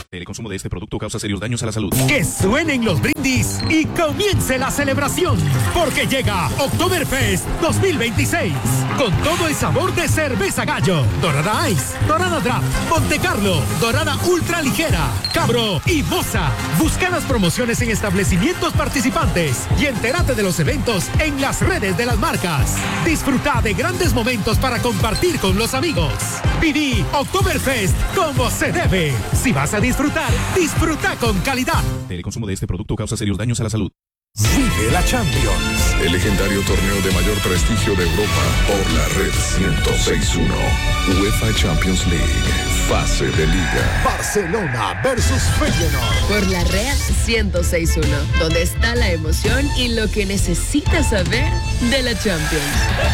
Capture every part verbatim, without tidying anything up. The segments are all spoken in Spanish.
El consumo de este producto causa serios daños a la salud. Que suenen los brindis y comience la celebración, porque llega Oktoberfest dos mil veintiséis con todo el sabor de cerveza Gallo, Dorada Ice, Dorada Draft, Monte Carlo, Dorada Ultra Ligera, Cabro y Moza. Busca las promociones en establecimientos participantes y entérate de los eventos en las redes de las marcas. Disfruta de grandes momentos para compartir con los amigos. Viví Oktoberfest como se debe. Si vas a disfrutar, disfruta con calidad. El consumo de este producto causa serios daños a la salud. Vive la Champions. El legendario torneo de mayor prestigio de Europa por la red ciento seis punto uno. UEFA Champions League. Fase de Liga. Barcelona versus Feyenoord. Por la red ciento seis punto uno, donde está la emoción y lo que necesitas saber de la Champions.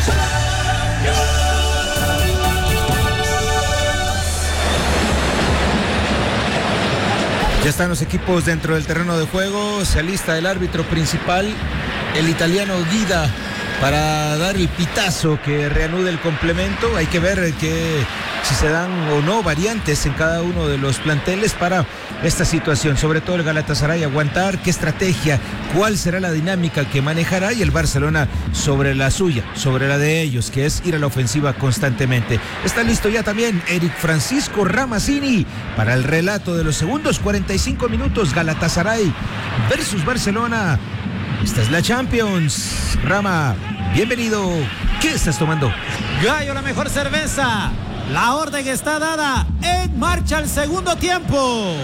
Ya están los equipos dentro del terreno de juego. Se alista el árbitro principal, el italiano Guida, para dar el pitazo que reanude el complemento. Hay que ver que si se dan o no variantes en cada uno de los planteles para esta situación. Sobre todo el Galatasaray aguantar, qué estrategia, cuál será la dinámica que manejará, y el Barcelona sobre la suya, sobre la de ellos, que es ir a la ofensiva constantemente. Está listo ya también Eric Francisco Ramazzini para el relato de los segundos cuarenta y cinco minutos. Galatasaray versus Barcelona. Esta es la Champions. Rama, bienvenido. ¿Qué estás tomando? Gallo, la mejor cerveza. La orden está dada. En marcha el segundo tiempo.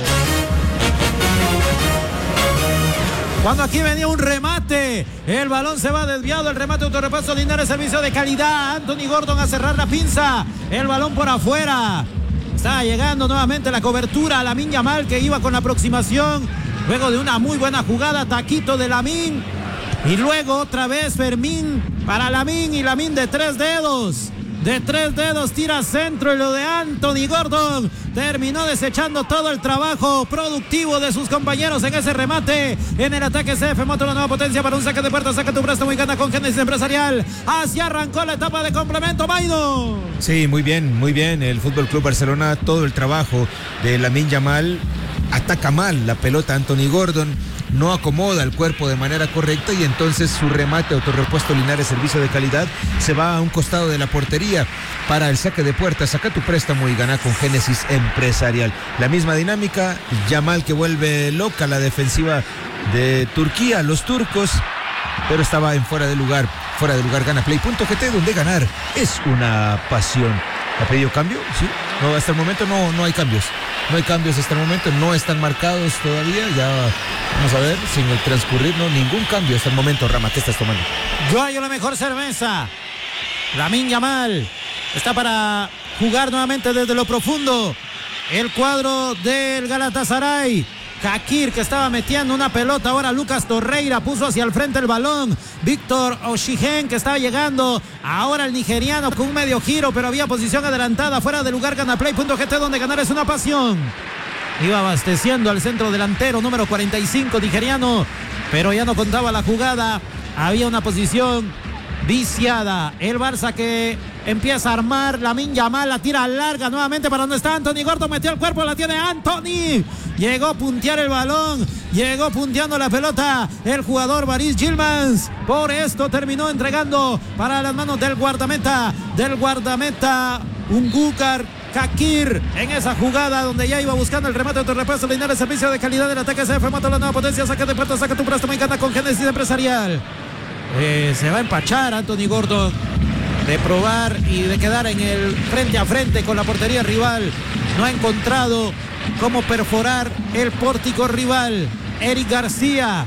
Cuando aquí venía un remate, el balón se va desviado, el remate autorrepaso Linares, servicio de calidad. Anthony Gordon a cerrar la pinza, el balón por afuera. Está llegando nuevamente la cobertura a Lamine Yamal, que iba con la aproximación luego de una muy buena jugada, taquito de Lamine, y luego otra vez Fermín para Lamine, y Lamine de tres dedos. De tres dedos tira centro, y lo de Anthony Gordon terminó desechando todo el trabajo productivo de sus compañeros en ese remate. En el ataque C F Moto, la nueva potencia para un saque de puerta. Saca tu préstamo y gana con Génesis Empresarial. Así arrancó la etapa de complemento, Maido. Sí, muy bien, muy bien. El Fútbol Club Barcelona, todo el trabajo de Lamine Yamal. Ataca mal la pelota Anthony Gordon, no acomoda el cuerpo de manera correcta, y entonces su remate autorrepuesto Linares, servicio de calidad, se va a un costado de la portería para el saque de puerta. Saca tu préstamo y gana con Génesis Empresarial. La misma dinámica, Yamal que vuelve loca la defensiva de Turquía, los turcos, pero estaba en fuera de lugar. Fuera de lugar gana Play punto G T, donde ganar es una pasión. ¿Ha pedido cambio? Sí. No, hasta el momento no, no hay cambios. No hay cambios hasta el momento, no están marcados todavía. Ya vamos a ver, sin el transcurrir, no, ningún cambio hasta el momento. Rama, ¿qué estás tomando? Gallo, la mejor cerveza. Lamine Yamal está para jugar nuevamente desde lo profundo. El cuadro del Galatasaray. Kakir, que estaba metiendo una pelota, ahora Lucas Torreira puso hacia el frente el balón. Víctor Oshigen, que estaba llegando, ahora el nigeriano con un medio giro, pero había posición adelantada, fuera de lugar. Gana Play punto G T, donde ganar es una pasión. Iba abasteciendo al centro delantero número cuarenta y cinco nigeriano, pero ya no contaba la jugada. Había una posición viciada. El Barça que empieza a armar. Lamine Yamal la tira larga nuevamente para donde está Anthony Gordon, metió el cuerpo, la tiene Anthony. Llegó a puntear el balón, llegó punteando la pelota el jugador Baris Gilmans. Por esto terminó entregando para las manos del guardameta, del guardameta Ungúcar Kakir, en esa jugada donde ya iba buscando el remate de repaso. Linares, servicio de calidad del ataque C F Moto, la nueva potencia. Saca de puerta, saca tu préstamo y gana con Génesis Empresarial. Eh, se va a empachar Anthony Gordon de probar y de quedar en el frente a frente con la portería rival. No ha encontrado cómo perforar el pórtico rival. Eric García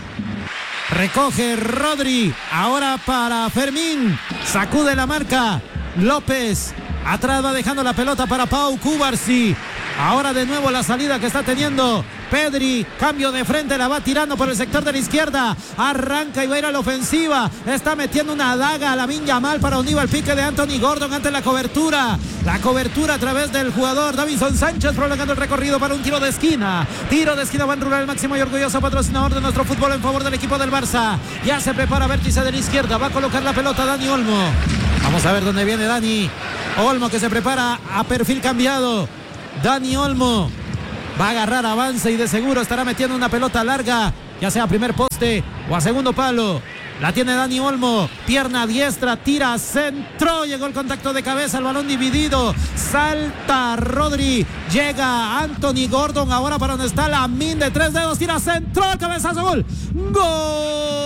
recoge Rodri, ahora para Fermín, sacude la marca López, atrás va dejando la pelota para Pau Cubarsí. Ahora de nuevo la salida que está teniendo Pedri, cambio de frente, la va tirando por el sector de la izquierda, arranca y va a ir a la ofensiva, está metiendo una daga a Lamine Yamal para unir al pique de Anthony Gordon ante la cobertura, la cobertura a través del jugador Davinson Sánchez, prolongando el recorrido para un tiro de esquina, tiro de esquina, Ban Rural, el máximo y orgulloso patrocinador de nuestro fútbol en favor del equipo del Barça. Ya se prepara vértice de la izquierda, va a colocar la pelota Dani Olmo, vamos a ver dónde viene Dani Olmo, que se prepara a perfil cambiado. Dani Olmo Va a agarrar avance y de seguro estará metiendo una pelota larga, ya sea a primer poste o a segundo palo. La tiene Dani Olmo, pierna diestra, tira, centro, llegó el contacto de cabeza, el balón dividido, salta Rodri, llega Anthony Gordon, ahora para donde está Lamine de tres dedos, tira, centro, cabezazo, gol, gol.